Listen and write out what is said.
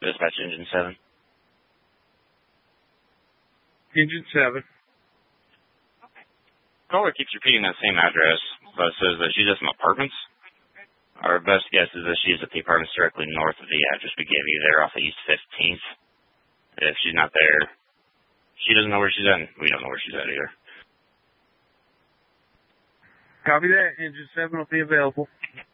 Dispatch Engine 7. Engine 7. Caller keeps repeating that same address, but says that she's at some apartments. Our best guess is that she's at the apartments directly north of the address we gave you there off of East 15th. If she's not there, she doesn't know where she's at, and we don't know where she's at either. Copy that. Engine 7 will be available.